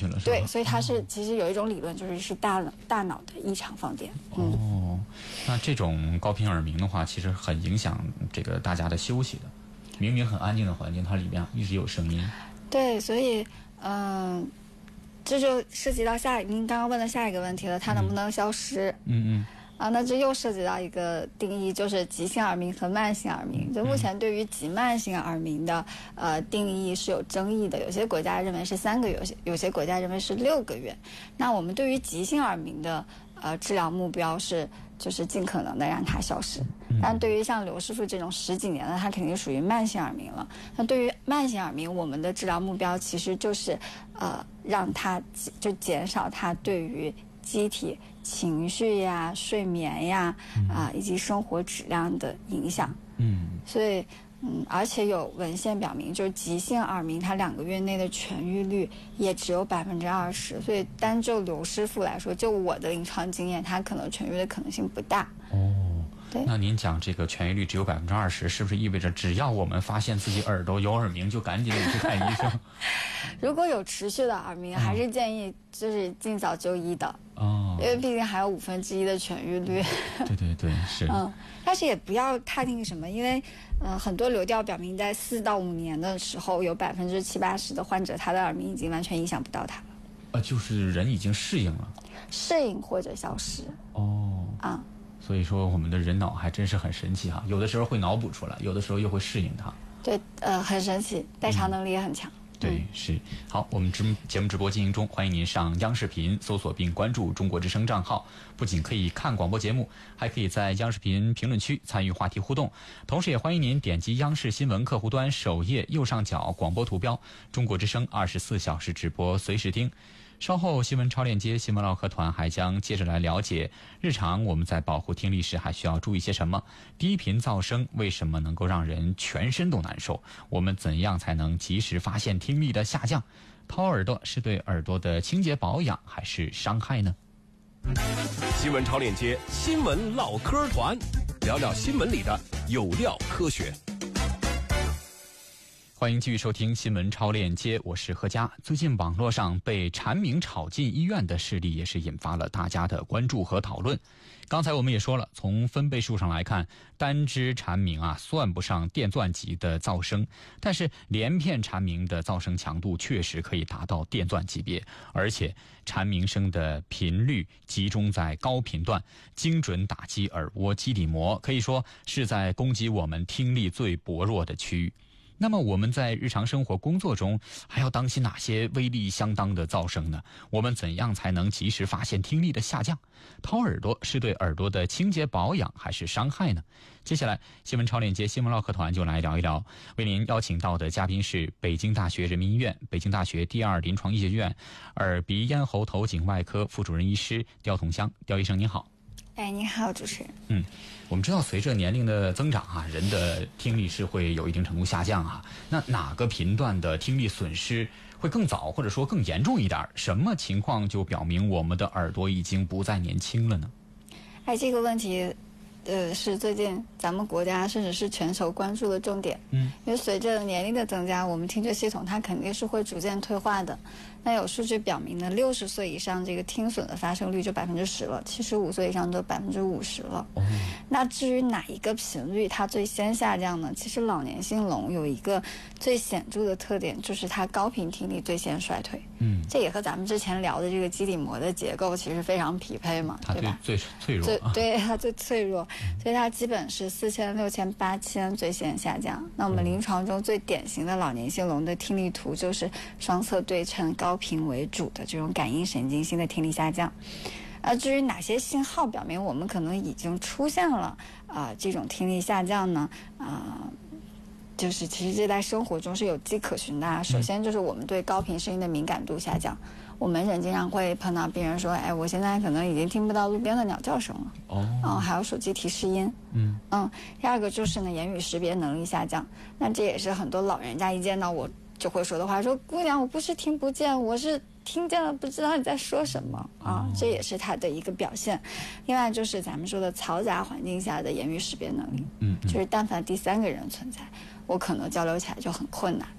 去了，是吧？ 对，所以它是其实有一种理论，就是大脑的异常放电。 那这种高频耳鸣的话，其实很影响这个大家的休息的。明明很安静的环境，它里边一直有声音。 对，所以这就涉及到您刚刚问的下一个问题了，它能不能消失？那这又涉及到一个定义，就是急性耳鸣和慢性耳鸣。就目前对于急慢性耳鸣的定义是有争议的，有些国家认为是3个月，有些国家认为是6个月。那我们对于急性耳鸣的治疗目标就是尽可能的让它消失。但对于像刘师傅这种10几年的，他肯定属于慢性耳鸣了。那对于慢性耳鸣，我们的治疗目标其实就是让它就减少它对于机体情绪呀、睡眠呀以及生活质量的影响。所以而且有文献表明，就是急性耳鸣它2个月内的痊愈率也只有20%，所以单就刘师傅来说，就我的临床经验，他可能痊愈的可能性不大。 那您讲这个痊愈率只有20%，是不是意味着只要我们发现自己耳朵有耳鸣，就赶紧去看医生？ 如果有持续的耳鸣，还是建议就是尽早就医的。因为毕竟还有1/5的痊愈率。 对，是。 但是也不要太那个什么，因为很多流调表明，在4到5年的时候，有70-80%的患者，他的耳鸣已经完全影响不到他了。 就是人已经适应了， 适应或者消失。 所以说我们的人脑还真是很神奇哈，有的时候会脑补出来，有的时候又会适应它。 对，很神奇，代偿能力也很强。 对，是。好，我们节目直播进行中，欢迎您上央视频搜索并关注中国之声账号，不仅可以看广播节目，还可以在央视频评论区参与话题互动，同时也欢迎您点击央视新闻客户端首页右上角广播图标，中国之声24小时直播随时听。稍后新闻超链接新闻唠嗑团还将接着来了解日常我们在保护听力时还需要注意些什么，低频噪声为什么能够让人全身都难受，我们怎样才能及时发现听力的下降，掏耳朵是对耳朵的清洁保养还是伤害呢？ 新闻超链接新闻唠嗑团，聊聊新闻里的有料科学。 欢迎继续收听新闻超链接，我是何佳。最近网络上被蝉鸣吵进医院的事例也是引发了大家的关注和讨论。刚才我们也说了，从分贝数上来看，单只蝉鸣算不上电钻级的噪声，但是连片蝉鸣的噪声强度确实可以达到电钻级别，而且蝉鸣声的频率集中在高频段，精准打击耳蜗基底膜，可以说是在攻击我们听力最薄弱的区域。那么我们在日常生活工作中还要当心哪些威力相当的噪声呢？我们怎样才能及时发现听力的下降？掏耳朵是对耳朵的清洁保养还是伤害呢？接下来新闻超链接新闻唠嗑团就来聊一聊，为您邀请到的嘉宾是北京大学人民医院、北京大学第2临床医学院耳鼻咽喉头颈外科副主任医师刁同香。刁医生您好。 你好，主持人。 我们知道随着年龄的增长人的听力是会有一定程度下降那哪个频段的听力损失会更早或者说更严重一点？什么情况就表明我们的耳朵已经不再年轻了呢？ 这个问题是最近咱们国家甚至是全球关注的重点。因为随着年龄的增加，我们听觉系统它肯定是会逐渐退化的。那有数据表明呢，60岁以上这个听损的发生率就10%了，75岁以上都50%了。那至于哪一个频率它最先下降呢？其实老年性聋有一个最显著的特点，就是它高频听力最先衰退。这也和咱们之前聊的这个基底膜的结构其实非常匹配嘛，对吧？ 最脆弱， 对，它最脆弱，所以它基本是4000、6000、8000最先下降。那我们临床中最典型的老年性聋的听力图就是双侧对称、高频为主的这种感应神经性的听力下降。至于哪些信号表明我们可能已经出现了这种听力下降呢？就是其实这在生活中是有迹可循的。首先就是我们对高频声音的敏感度下降，我们人经常会碰到病人说，我现在可能已经听不到路边的鸟叫声了。还有手机提示音。第二个就是呢，言语识别能力下降。那这也是很多老人家一见到我就会说的话，说姑娘，我不是听不见，我是听见了，不知道你在说什么这也是它的一个表现。另外就是咱们说的嘈杂环境下的言语识别能力。就是但凡第3个人存在，我可能交流起来就很困难。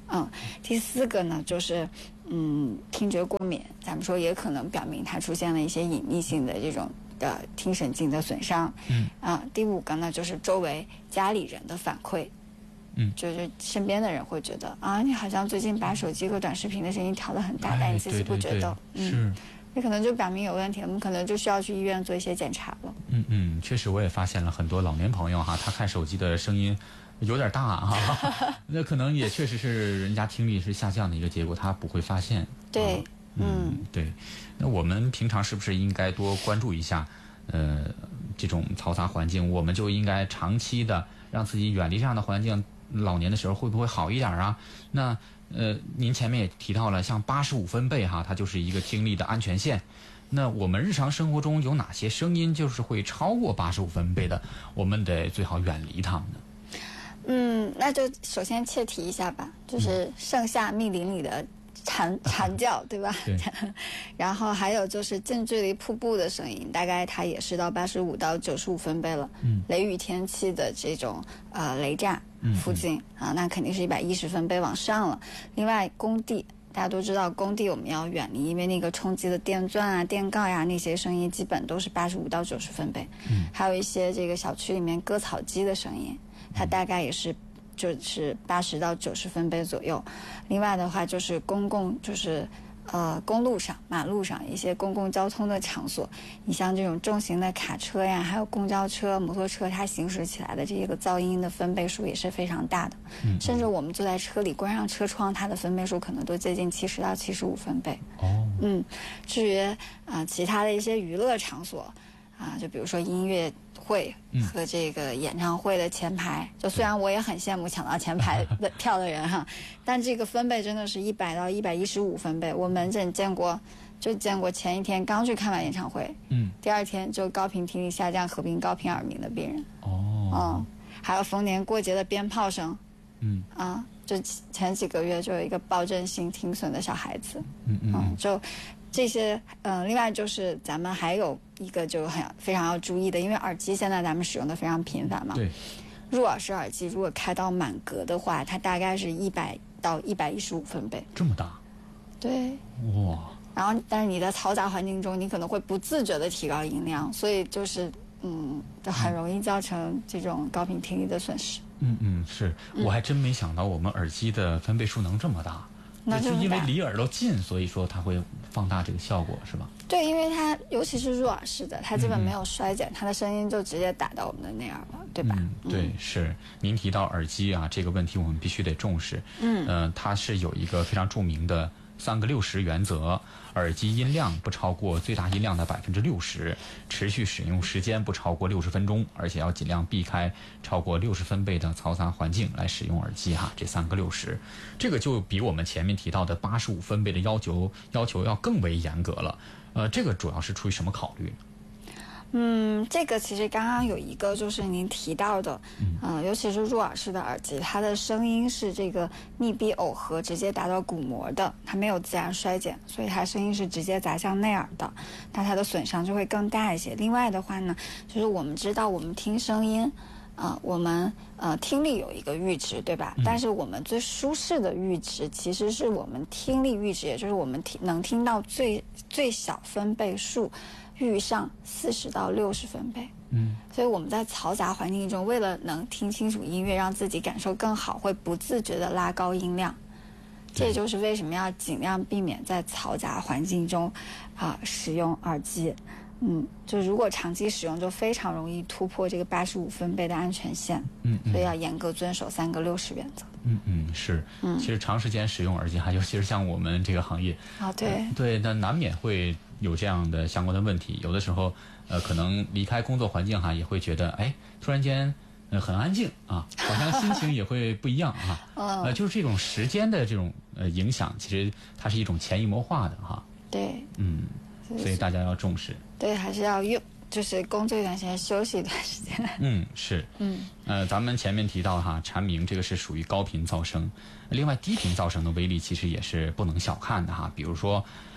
第4个呢就是听觉过敏，咱们说也可能表明它出现了一些隐匿性的这种听神经的损伤。第5个呢就是周围家里人的反馈。就是身边的人会觉得你好像最近把手机和短视频的声音调得很大，但你自己不觉得。 是， 这可能就表明有问题，我们可能就需要去医院做一些检查了。 确实我也发现了很多老年朋友哈，他看手机的声音有点大哈，那可能也确实是人家听力是下降的一个结果，他不会发现。 对， 对。那我们平常是不是应该多关注一下这种嘈杂环境？我们就应该长期的让自己远离这样的环境，老年的时候会不会好一点啊？那您前面也提到了，像85分贝哈，它就是一个听力的安全线。那我们日常生活中有哪些声音就是会超过85分贝的，我们得最好远离它们呢？ 那就首先切题一下吧，就是盛夏密林里的蝉叫，对吧？ 对。 然后还有就是近距离瀑布的声音，大概它也是到85到95分贝了。雷雨天气的这种雷炸附近那肯定是110分贝往上了。另外工地，大家都知道工地我们要远离，因为那个冲击的电钻电杠那些声音基本都是85到90分贝。还有一些这个小区里面割草机的声音，它大概也是就是80到90分贝左右。另外的话就是公路上、马路上一些公共交通的场所，你像这种重型的卡车还有公交车、摩托车，它行驶起来的这个噪音的分贝数也是非常大的。甚至我们坐在车里关上车窗，它的分贝数可能都接近70到75分贝。至于其他的一些娱乐场所就比如说音乐会和这个演唱会的前排，就虽然我也很羡慕抢到前排的票的人但这个分贝真的是100到115分贝。我门诊见过前一天刚去看完演唱会，第2天就高频听力下降合并高频耳鸣的病人。还有逢年过节的鞭炮声，就前几个月就有一个暴振性听损的小孩子。就这些另外就是咱们还有一个就非常要注意的，因为耳机现在咱们使用的非常频繁嘛。 对。 入耳式耳机如果开到满格的话，它大概是100到115分贝。 这么大？ 对。 哇。 然后但是你在嘈杂环境中，你可能会不自觉的提高音量，所以就是就很容易造成这种高频听力的损失。 是，我还真没想到我们耳机的分贝数能这么大。那是因为离耳朵近，所以说它会放大这个效果，是吧？ 对，因为它尤其是入耳式的，它基本没有衰减，它的声音就直接打到我们的内耳了，对吧？ 对，是。您提到耳机这个问题，我们必须得重视。它是有一个非常著名的3个60原则，耳机音量不超过最大音量的60%，持续使用时间不超过60分钟，而且要尽量避开超过60分贝的嘈杂环境来使用耳机这3个60，这个就比我们前面提到的85分贝的要求要更为严格了。这个主要是出于什么考虑呢？ 这个其实刚刚有一个就是您提到的，尤其是入耳式的耳机，它的声音是这个密闭耦合，直接达到鼓膜的，它没有自然衰减，所以它声音是直接砸向内耳的，那它的损伤就会更大一些。另外的话呢，就是我们知道我们听声音，我们听力有一个阈值，对吧？但是我们最舒适的阈值其实是我们听力阈值，也就是我们能听到最小分贝数遇上40到60分贝。所以我们在嘈杂环境中，为了能听清楚音乐，让自己感受更好，会不自觉地拉高音量。这也就是为什么要尽量避免在嘈杂环境中使用耳机。就如果长期使用，就非常容易突破这个85分贝的安全线。所以要严格遵守3个60原则。 是。其实长时间使用耳机尤其是像我们这个行业对，那难免会有这样的相关的问题。有的时候可能离开工作环境也会觉得突然间很安静好像心情也会不一样就是这种时间的这种影响，其实它是一种潜移默化的对。 所以大家要重视。 对，还是要就是工作一段时间，休息一段时间。 是。咱们前面提到蝉鸣这个是属于高频噪声，另外低频噪声的威力其实也是不能小看的比如说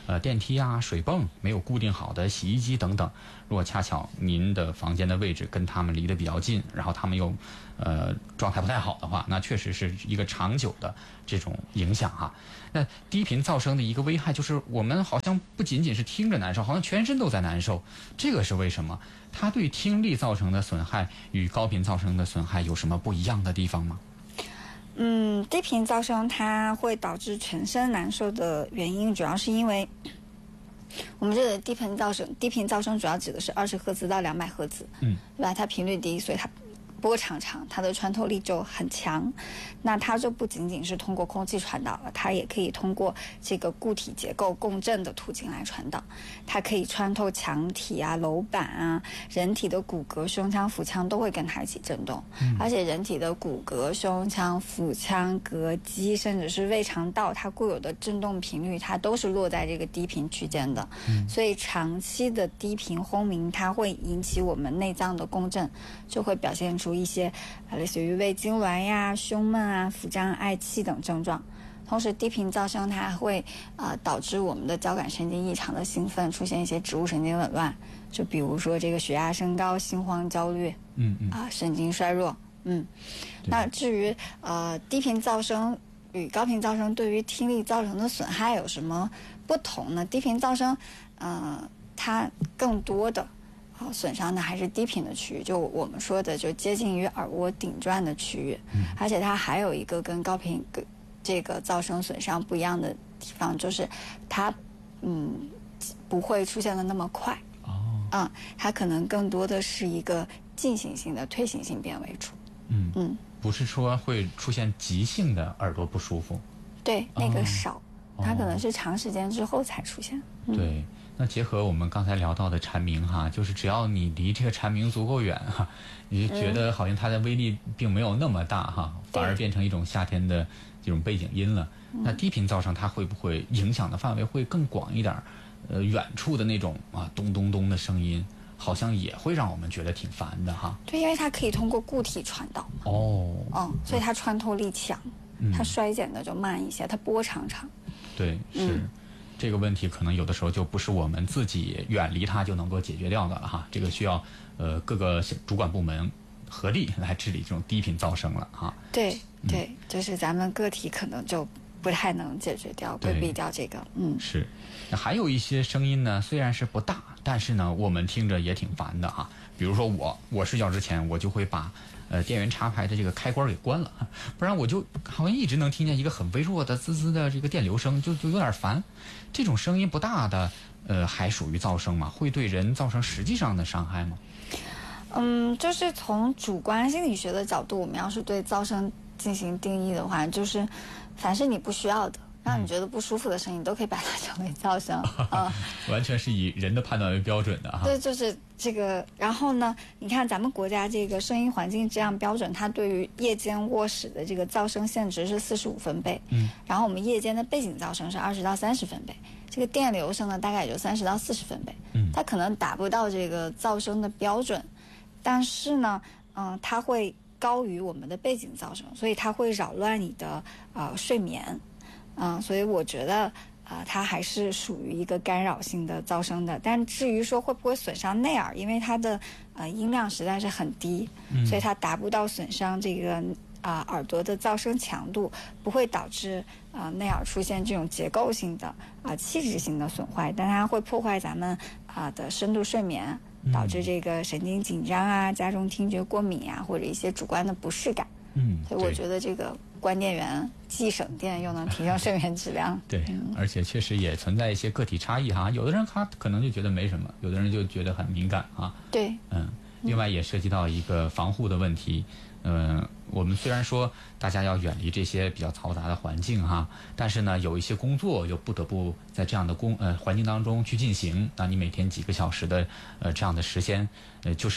电梯啊、水泵没有固定好的洗衣机等等，如果恰巧您的房间的位置跟他们离得比较近，然后他们又状态不太好的话，那确实是一个长久的这种影响哈。那低频噪声的一个危害就是我们好像不仅仅是听着难受，好像全身都在难受，这个是为什么？它对听力造成的损害与高频噪声的损害有什么不一样的地方吗？ 低频噪声它会导致全身难受的原因，主要是因为我们这个低频噪声主要指的是20赫兹到200赫兹，对吧？它频率低，所以它波长长，它的穿透力就很强。那它就不仅仅是通过空气传导了，它也可以通过这个固体结构共振的途径来传导。它可以穿透墙体啊、楼板啊，人体的骨骼、胸腔、腹腔都会跟它一起震动。而且人体的骨骼、胸腔、腹腔、膈肌，甚至是胃肠道，它固有的振动频率，它都是落在这个低频区间的。所以长期的低频轰鸣，它会引起我们内脏的共振，就会表现出一些类似于胃痉挛呀、胸闷啊、腹胀、嗳气等症状。同时低频噪声它会导致我们的交感神经异常的兴奋，出现一些植物神经紊乱，就比如说这个血压升高、心慌、焦虑，神经衰弱。那至于低频噪声与高频噪声对于听力造成的损害有什么不同呢？低频噪声它更多的损伤的还是低频的区域，就我们说的就接近于耳蜗顶转的区域，而且它还有一个跟高频这个噪声损伤不一样的地方，就是它不会出现的那么快，它可能更多的是一个进行性的退行性变为主。 不是说会出现急性的耳朵不舒服， 对，那个少，它可能是长时间之后才出现。 对，那结合我们刚才聊到的蝉鸣哈，就是只要你离这个蝉鸣足够远哈，你就觉得好像它的威力并没有那么大哈，反而变成一种夏天的这种背景音了。那低频噪声它会不会影响的范围会更广一点？远处的那种咚咚咚的声音，好像也会让我们觉得挺烦的哈。 对，因为它可以通过固体传导嘛。所以它穿透力强，它衰减的就慢一些，它波长长。 对，是。这个问题可能有的时候就不是我们自己远离它就能够解决掉的了哈，这个需要各个主管部门合力来治理这种低频噪声了哈。 对，就是咱们个体可能就不太能解决掉、规避掉这个。 是。那还有一些声音呢，虽然是不大，但是呢我们听着也挺烦的哈。比如说我睡觉之前我就会把电源插排的这个开关给关了，不然我就好像一直能听见一个很微弱的滋滋的这个电流声，就有点烦。这种声音不大的还属于噪声吗？会对人造成实际上的伤害吗？ 就是从主观心理学的角度，我们要是对噪声进行定义的话，就是凡是你不需要的让你觉得不舒服的声音都可以把它称为噪声。 完全是以人的判断为标准的哈。 对，就是这个。然后呢，你看咱们国家这个声音环境质量标准，它对于夜间卧室的这个噪声限值是45分贝，然后我们夜间的背景噪声是20到30分贝，这个电流声呢大概也就30到40分贝，它可能达不到这个噪声的标准，但是呢，它会高于我们的背景噪声，所以它会扰乱你的睡眠。所以我觉得它还是属于一个干扰性的噪声的。但至于说会不会损伤内耳，因为它的音量实在是很低，所以它达不到损伤这个耳朵的噪声强度，不会导致内耳出现这种结构性的器质性的损坏，但它会破坏咱们的深度睡眠，导致这个神经紧张加重听觉过敏或者一些主观的不适感。所以我觉得这个关电源既省电又能提升睡眠质量。 对，而且确实也存在一些个体差异哈，有的人他可能就觉得没什么，有的人就觉得很敏感啊。 对， 另外也涉及到一个防护的问题。我们虽然说大家要远离这些比较嘈杂的环境哈，但是呢，有一些工作又不得不在这样的环境当中去进行。那你每天几个小时的这样的时间，就是